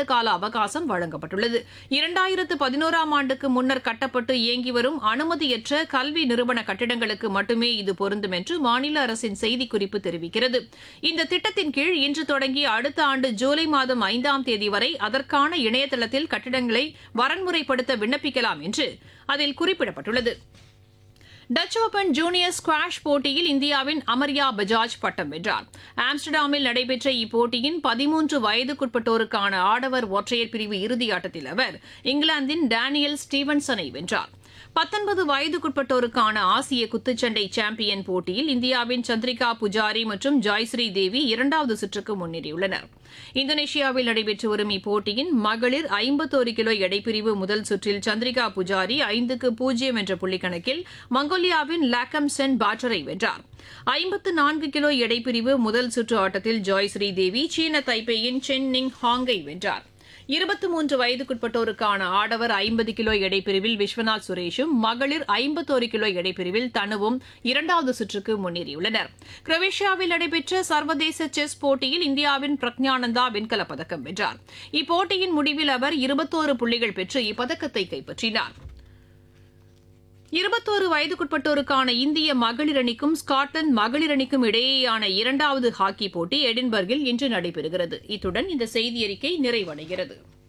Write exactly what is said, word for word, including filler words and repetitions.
ஆண்டு கால அவகாசம் வழங்கப்பட்டுள்ளது. இரண்டாயிரத்து பதினோராம் ஆண்டுக்கு முன்னர் கட்டப்பட்டு இயங்கி வரும் அனுமதியற்ற கல்வி நிறுவன கட்டிடங்களுக்கு மட்டுமே இது பொருந்தும் என்று மாநில அரசின் செய்திக்குறிப்பு தெரிவிக்கிறது. இந்த திட்டத்தின் கீழ் இன்று தொடங்கி அடுத்த ஆண்டு ஜூலை மாதம் ஐந்தாம் தேதி வரை அதற்கான இணையதளத்தில் கட்டிடங்களை வரன்முறைப்படுத்த விண்ணப்பிக்கலாம் என்று அதில் குறிப்பிடப்பட்டுள்ளது. டச் ஓபன் ஜூனியர் ஸ்குவாஷ் போட்டியில் இந்தியாவின் அமர்யா பஜாஜ் பட்டம் வென்றார். ஆம்ஸ்டர்டாமில் நடைபெற்ற இப்போட்டியின் பதிமூன்று வயதுக்குட்பட்டோருக்கான ஆடவர் ஒற்றையர் பிரிவு இறுதியாட்டத்தில் அவர் இங்கிலாந்தின் டேனியல் ஸ்டீவன்சனை வென்றார். பத்தொன்பது வயதுக்குட்பட்டோருக்கான ஆசிய குத்துச்சண்டை சாம்பியன் போட்டியில் இந்தியாவின் சந்திரிகா புஜாரி மற்றும் ஜாய்ஸ்ரீ தேவி இரண்டாவது சுற்றுக்கு முன்னேறியுள்ளனர். இந்தோனேஷியாவில் நடைபெற்று வரும் இப்போட்டியின் மகளிர் ஐம்பத்தோரு கிலோ எடைப்பிரிவு முதல் சுற்றில் சந்திரிகா புஜாரி ஐந்துக்கு பூஜ்ஜியம் என்ற புள்ளிக்கணக்கில் மங்கோலியாவின் லாக்கம் சென் பாட்டரை வென்றார். ஐம்பத்து நான்கு கிலோ எடைப்பிரிவு முதல் சுற்று ஆட்டத்தில் ஜாய்ஸ்ரீ தேவி சீன தைப்பேயின் சென் நிங் ஹாங்கை வென்றார். இருபத்தி மூன்று வயதுக்குட்பட்டோருக்கான ஆடவர் ஐம்பது கிலோ எடைப்பிரிவில் விஸ்வநாத் சுரேஷும் மகளிர் ஐம்பத்தோரு கிலோ எடைப்பிரிவில் தனுவும் இரண்டாவது சுற்றுக்கு முன்னேறியுள்ளனர். குரோவேஷியாவில் நடைபெற்ற சர்வதேச செஸ் போட்டியில் இந்தியாவின் பிரக்ஞானந்தா வெண்கலப் பதக்கம் வென்றார். இப்போட்டியின் முடிவில் அவர் இருபத்தோரு புள்ளிகள் பெற்று இப்பதக்கத்தை கைப்பற்றினார். இருபத்தோரு வயதுக்குட்பட்டோருக்கான இந்திய மகளிர் அணிக்கும் ஸ்காட்லாந்து மகளிர் அணிக்கும் இடையேயான இரண்டாவது ஹாக்கி போட்டி எடின்பர்கில் இன்று நடைபெறுகிறது. இத்துடன் இந்த செய்தியறிக்கை நிறைவடைகிறது.